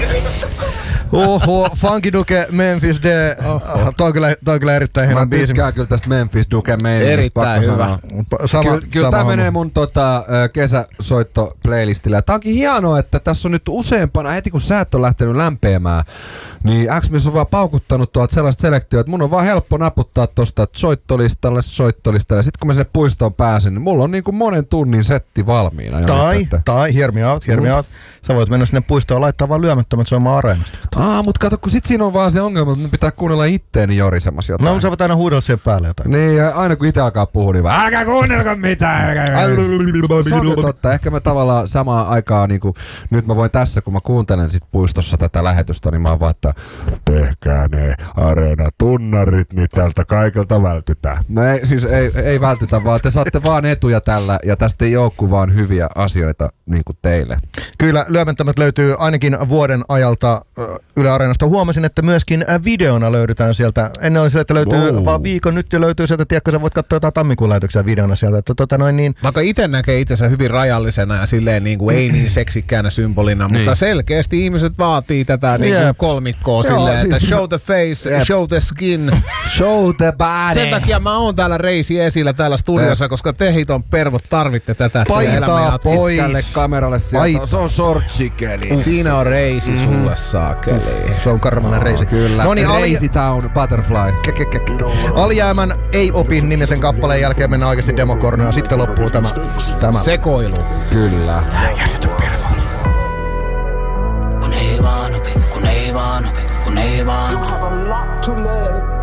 Oho, Funky Duke, Memphis D. Toi on kyllä erittäin hieno biisi. Mä tykkään kyllä tästä Memphis Duke meiningistä. Erittäin hyvä. Kyllä tää menee mun kesäsoitto-playlistille. Tää onkin hienoa, että tässä on nyt useampana, heti kun säät on lähtenyt lämpeämään, niin X-Miss on vaan paukuttanut tuolta sellaista selektioa, että mun on vaan helppo naputtaa tosta soittolistalle. Sitten kun mä sinne puistoon pääsen, niin mulla on niinku monen tunnin setti valmiina. Tai, hear me out. Sä voit mennä sinne puistoon ja laittaa vaan lyömättömät soimaan areenasta. Mut kato, kun sit siinä on vaan se ongelma, että mun pitää kuunnella itteeni jorisemassa jotain. No, sä voit aina huudella siihen päälle jotain. Niin, ja aina kun ite alkaa puhua, niin vaan älkää kuunnelko mitään. Se on totta. Ehkä mä tavallaan samaan aikaan, niin kuin nyt mä voin tässä, kun mä kuuntelen sit puistossa tätä lähetystä, niin mä oon vaan, että tehkää ne areenatunnarit, niin tältä kaikelta vältytään. No ei vältytä, vaan te saatte vaan etuja tällä, ja tästä ei oo vaan hyviä asioita niin kuin teille. Kyllä, lyömättömät löytyy ainakin vuoden ajalta Yle Areenasta. Huomasin, että myöskin videona löydetään sieltä. Ennen oli sillä, että löytyy vaan viikon, nyt jo löytyy sieltä, tiedätkö, sä voit katsoa jotain tammikuun lähetyksiä videona sieltä. Että niin. Vaikka itse näkee itsensä hyvin rajallisena ja silleen niin kuin ei niin seksikkäänä symbolina, mutta selkeästi ihmiset vaatii tätä niin kuin kolmikkoa silleen, että show the face, show the skin, show the body. Sen takia mä oon täällä Reisi esillä täällä studiossa, koska te hiton pervot tarvitte tätä. Paitaa pois. Pitkälle kameralle sieltä. Se on sortsikeli. Siinä on Reisi sulle saakeli. Se on karmanen Reisi. Kyllä. Reisi Town Butterfly. Alijäämän Ei opi -nimisen kappaleen jälkeen mennään oikeasti demokornoon ja sitten loppuu tämä. Sekoilu. Kyllä. Kun ei vaan opi, kun ei vaan opi, kun ei vaan opi.